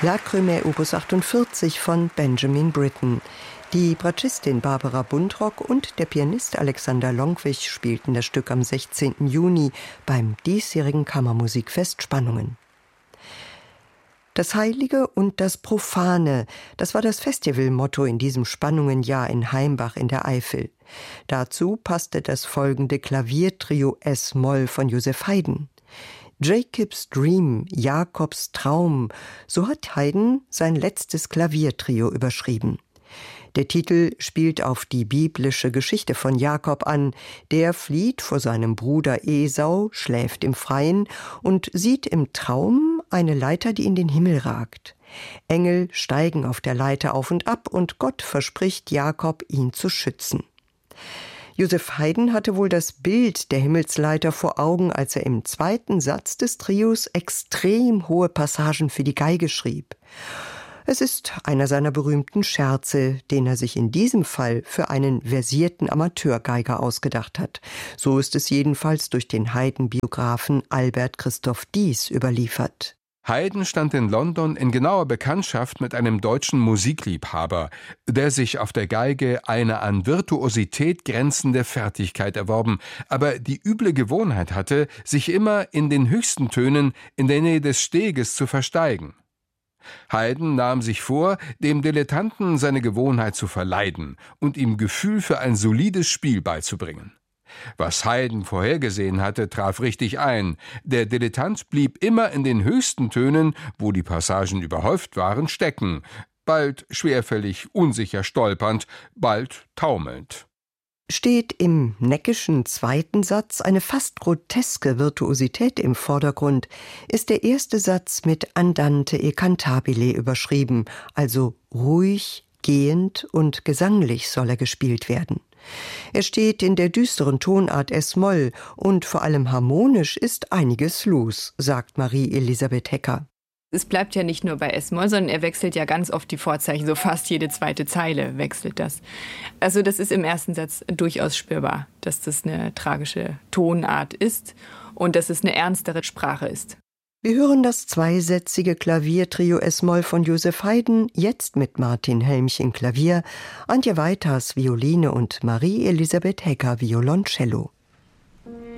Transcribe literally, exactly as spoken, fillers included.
Lacrymae Opus achtundvierzig von Benjamin Britten. Die Bratschistin Barbara Buntrock und der Pianist Alexander Longwich spielten das Stück am sechzehnten Juni beim diesjährigen Kammermusikfest Spannungen. Das Heilige und das Profane, das war das Festivalmotto in diesem Spannungenjahr in Heimbach in der Eifel. Dazu passte das folgende Klaviertrio Es-Moll von Joseph Haydn. Jacob's Dream, Jakobs Traum, so hat Haydn sein letztes Klaviertrio überschrieben. Der Titel spielt auf die biblische Geschichte von Jakob an. Der flieht vor seinem Bruder Esau, schläft im Freien und sieht im Traum eine Leiter, die in den Himmel ragt. Engel steigen auf der Leiter auf und ab und Gott verspricht Jakob, ihn zu schützen. Joseph Haydn hatte wohl das Bild der Himmelsleiter vor Augen, als er im zweiten Satz des Trios extrem hohe Passagen für die Geige schrieb. Es ist einer seiner berühmten Scherze, den er sich in diesem Fall für einen versierten Amateurgeiger ausgedacht hat. So ist es jedenfalls durch den Haydn-Biografen Albert Christoph Dies überliefert. Haydn stand in London in genauer Bekanntschaft mit einem deutschen Musikliebhaber, der sich auf der Geige eine an Virtuosität grenzende Fertigkeit erworben, aber die üble Gewohnheit hatte, sich immer in den höchsten Tönen in der Nähe des Steges zu versteigen. Haydn nahm sich vor, dem Dilettanten seine Gewohnheit zu verleiden und ihm Gefühl für ein solides Spiel beizubringen. Was Haydn vorhergesehen hatte, traf richtig ein. Der Dilettant blieb immer in den höchsten Tönen, wo die Passagen überhäuft waren, stecken, bald schwerfällig, unsicher stolpernd, bald taumelnd. Steht im neckischen zweiten Satz eine fast groteske Virtuosität im Vordergrund, ist der erste Satz mit Andante e cantabile überschrieben, also ruhig, gehend und gesanglich soll er gespielt werden. Er steht in der düsteren Tonart Es-Moll und vor allem harmonisch ist einiges los, sagt Marie-Elisabeth Hecker. Es bleibt ja nicht nur bei Es-Moll, sondern er wechselt ja ganz oft die Vorzeichen, so fast jede zweite Zeile wechselt das. Also das ist im ersten Satz durchaus spürbar, dass das eine tragische Tonart ist und dass es eine ernstere Sprache ist. Wir hören das zweisätzige Klaviertrio Es-Moll von Joseph Haydn, jetzt mit Martin Helmchen Klavier, Antje Weiters Violine und Marie-Elisabeth Hecker Violoncello.